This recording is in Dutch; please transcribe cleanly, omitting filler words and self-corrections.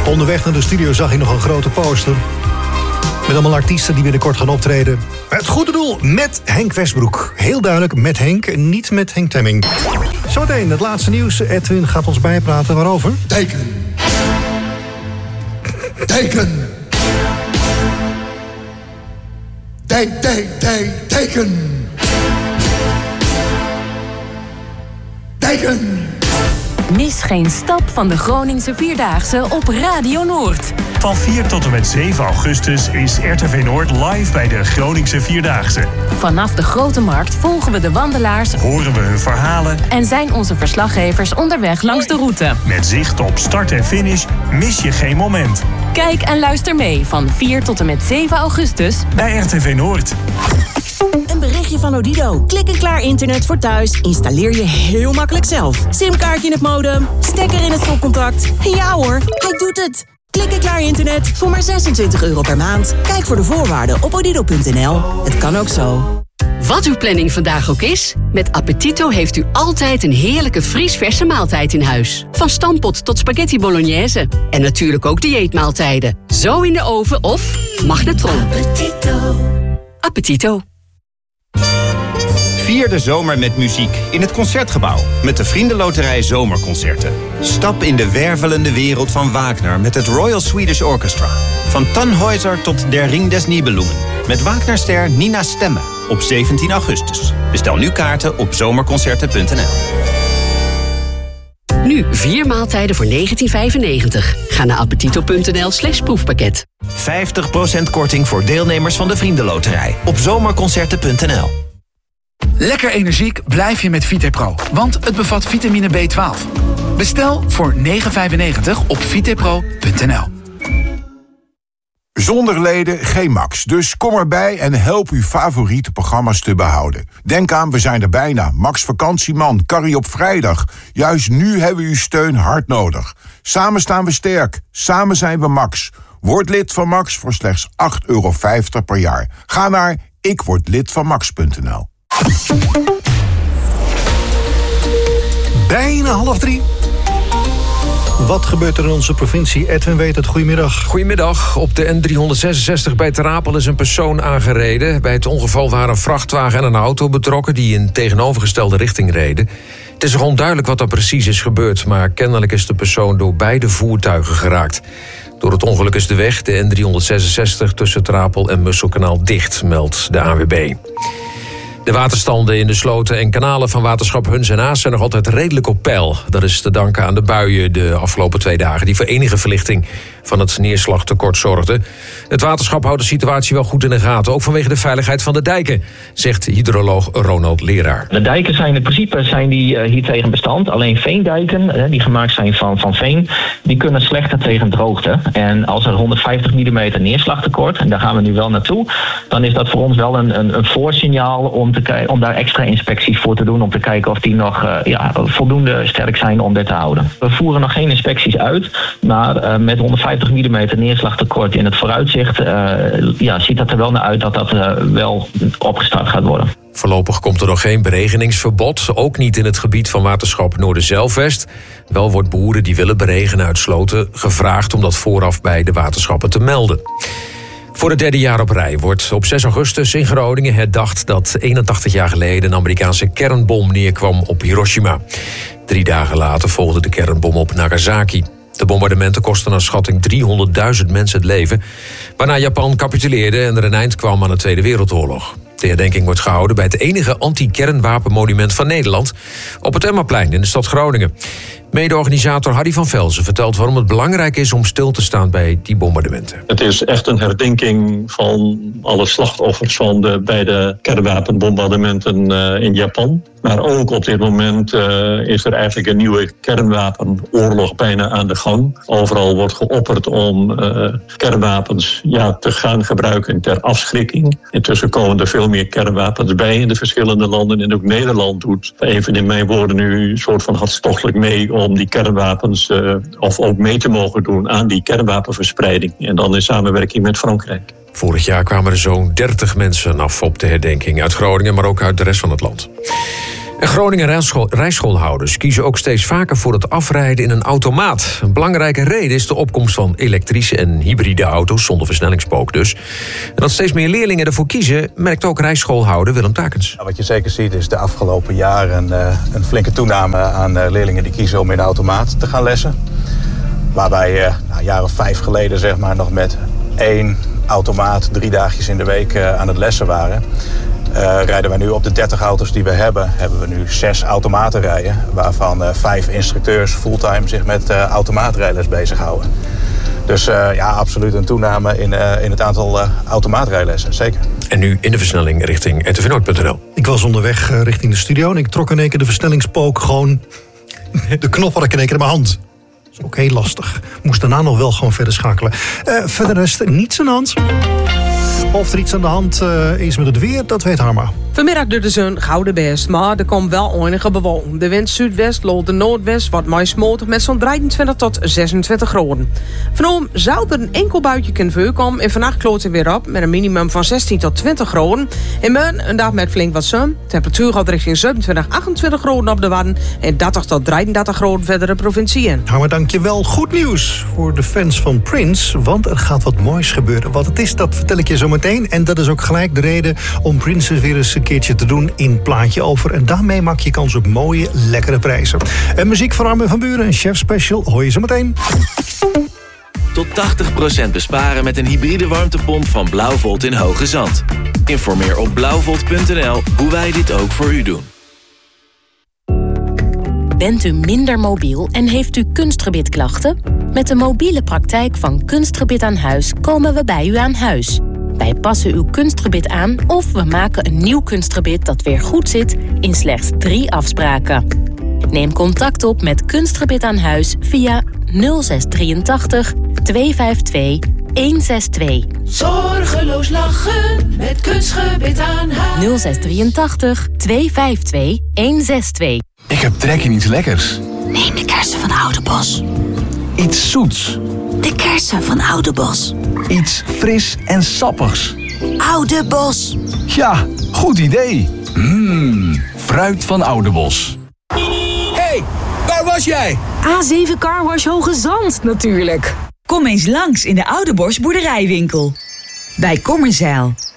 Onderweg naar de studio zag ik nog een grote poster. Met allemaal artiesten die binnenkort gaan optreden. Het goede doel met Henk Westbroek. Heel duidelijk met Henk, niet met Henk Temming. Zometeen het laatste nieuws. Edwin gaat ons bijpraten. Waarover? Teken. Teken. Teken. Teken. Mis geen stap van de Groningse Vierdaagse op Radio Noord. Van 4 tot en met 7 augustus is RTV Noord live bij de Groningse Vierdaagse. Vanaf de Grote Markt volgen we de wandelaars, Horen we hun verhalen en zijn onze verslaggevers onderweg langs de route. met zicht op start en finish. Mis je geen moment. Kijk en luister mee van 4 tot en met 7 augustus. Bij RTV Noord. Een berichtje van Odido. Klik en klaar internet voor thuis. Installeer je heel makkelijk zelf. Simkaartje in het modem, stekker in het stopcontact. En ja hoor, hij doet het. Klik en klaar internet voor maar €26 per maand. Kijk voor de voorwaarden op odido.nl. Het kan ook zo. Wat uw planning vandaag ook is, met Appetito heeft u altijd een heerlijke vriesverse maaltijd in huis. Van stampot tot spaghetti bolognese. En natuurlijk ook dieetmaaltijden. Zo in de oven of magnetron. Appetito. Vier de zomer met muziek in het Concertgebouw met de Vriendenloterij Zomerconcerten. Stap in de wervelende wereld van Wagner met het Royal Swedish Orchestra. Van Tannhäuser tot Der Ring des Nibelungen. Met Wagnerster Nina Stemme op 17 augustus. Bestel nu kaarten op zomerconcerten.nl. Nu 4 maaltijden voor €19,95. Ga naar appetito.nl/proefpakket. 50% korting voor deelnemers van de Vriendenloterij op zomerconcerten.nl. Lekker energiek blijf je met Vitepro, want het bevat vitamine B12. Bestel voor €9,95 op vitepro.nl. Zonder leden geen Max, dus kom erbij en help uw favoriete programma's te behouden. Denk aan, we zijn er bijna. Max Vakantieman, Carrie op vrijdag. Juist nu hebben we uw steun hard nodig. Samen staan we sterk, samen zijn we Max. Word lid van Max voor slechts €8,50 per jaar. Ga naar ikwordlidvanmax.nl. Bijna 2:30. Wat gebeurt er in onze provincie? Edwin weet het. Goedemiddag. Goedemiddag. Op de N366 bij Ter Apel is een persoon aangereden. Bij het ongeval waren een vrachtwagen en een auto betrokken die in tegenovergestelde richting reden. Het is nog onduidelijk wat er precies is gebeurd, maar kennelijk is de persoon door beide voertuigen geraakt. Door het ongeluk is de weg, de N366 tussen Ter Apel en Musselkanaal dicht, meldt de ANWB. De waterstanden in de sloten en kanalen van waterschap Huns en Aas zijn nog altijd redelijk op peil. Dat is te danken aan de buien de afgelopen 2 dagen... die voor enige verlichting van het neerslagtekort zorgden. Het waterschap houdt de situatie wel goed in de gaten... ook vanwege de veiligheid van de dijken, zegt hydroloog Ronald Leraar. De dijken zijn in principe hiertegen bestand. Alleen veendijken, die gemaakt zijn van veen... die kunnen slechter tegen droogte. En als er 150 mm neerslagtekort... en daar gaan we nu wel naartoe... dan is dat voor ons wel een voorsignaal... om daar extra inspecties voor te doen... om te kijken of die nog voldoende sterk zijn om dit te houden. We voeren nog geen inspecties uit... maar met 150 mm neerslagtekort in het vooruitzicht... ziet dat er wel naar uit dat dat wel opgestart gaat worden. Voorlopig komt er nog geen beregeningsverbod. Ook niet in het gebied van waterschap Noorderzeilvest. Wel wordt boeren die willen beregenen uit sloten gevraagd... om dat vooraf bij de waterschappen te melden. Voor het 3e jaar op rij wordt op 6 augustus in Groningen herdacht... dat 81 jaar geleden een Amerikaanse kernbom neerkwam op Hiroshima. 3 dagen later volgde de kernbom op Nagasaki. De bombardementen kostten naar schatting 300.000 mensen het leven... waarna Japan capituleerde en er een eind kwam aan de Tweede Wereldoorlog. De herdenking wordt gehouden bij het enige anti-kernwapenmonument van Nederland... op het Emmaplein in de stad Groningen. Mede-organisator Harry van Velzen vertelt waarom het belangrijk is... om stil te staan bij die bombardementen. Het is echt een herdenking van alle slachtoffers... van de beide kernwapenbombardementen in Japan. Maar ook op dit moment is er eigenlijk een nieuwe kernwapenoorlog bijna aan de gang. Overal wordt geopperd om kernwapens te gaan gebruiken ter afschrikking. Intussen komen er veel meer kernwapens bij in de verschillende landen. En ook Nederland doet, even in mijn woorden nu, een soort van hartstochtelijk mee... om die kernwapens of ook mee te mogen doen aan die kernwapenverspreiding. En dan in samenwerking met Frankrijk. Vorig jaar kwamen er zo'n 30 mensen af op de herdenking uit Groningen... maar ook uit de rest van het land. En Groningen rijschoolhouders kiezen ook steeds vaker voor het afrijden in een automaat. Een belangrijke reden is de opkomst van elektrische en hybride auto's, zonder versnellingspook dus. En dat steeds meer leerlingen ervoor kiezen, merkt ook rijschoolhouder Willem Takens. Wat je zeker ziet is de afgelopen jaren een flinke toename aan leerlingen die kiezen om in de automaat te gaan lessen. Waarbij een jaar of 5 geleden zeg maar, nog met 1 automaat 3 dagjes in de week aan het lessen waren. Rijden wij nu op de 30 auto's die we hebben we nu 6 automaten rijden. Waarvan 5 instructeurs fulltime zich met automaatrijles bezighouden. Dus absoluut een toename in het aantal automaatrijlessen, zeker. En nu in de versnelling richting rtvnoord.nl. Ik was onderweg richting de studio en ik trok in één keer de versnellingspook gewoon... De knop had ik in één keer in mijn hand. Dat is ook heel lastig. Moest daarna nog wel gewoon verder schakelen. Verder rest niets aan de hand. Of er iets aan de hand is met het weer, dat weet Harma. Vanmiddag doet de zon gouden best, maar er komt wel enige bewolking. De wind zuidwest loopt de noordwest wat maismotig met zo'n 23 tot 26 graden. Vanavond zou er een enkel buitje kunnen voorkomen en vannacht kloot het weer op met een minimum van 16 tot 20 graden. In morgen een dag met flink wat zon. Temperatuur gaat richting 27, 28 graden op de Wadden en 30 tot 33 graden verdere provinciën. Harma, dankjewel. Goed nieuws voor de fans van Prince, want er gaat wat moois gebeuren. Wat het is, dat vertel ik je zo meteen. En dat is ook gelijk de reden om Prince weer eens een keertje te doen in Plaatje Over. En daarmee maak je kans op mooie, lekkere prijzen. En muziek van Armin van Buuren, een chef special, hoor je zo meteen. Tot 80% besparen met een hybride warmtepomp van Blauwvolt in Hoge Zand. Informeer op blauwvolt.nl hoe wij dit ook voor u doen. Bent u minder mobiel en heeft u kunstgebitklachten? Met de mobiele praktijk van Kunstgebit aan Huis komen we bij u aan huis. Wij passen uw kunstgebit aan of we maken een nieuw kunstgebit dat weer goed zit in slechts 3 afspraken. Neem contact op met Kunstgebit aan Huis via 0683 252 162. Zorgeloos lachen met Kunstgebit aan Huis. 0683 252 162. Ik heb trek in iets lekkers. Neem de kersen van Oudebos. Iets zoets. De kersen van Oudebos. Iets fris en sappigs. Oudebos. Ja, goed idee. Fruit van Oudebos. Hey, waar was jij? A7 Carwash Hoge Zand natuurlijk. Kom eens langs in de Oudebos boerderijwinkel. Bij Kommerzeil.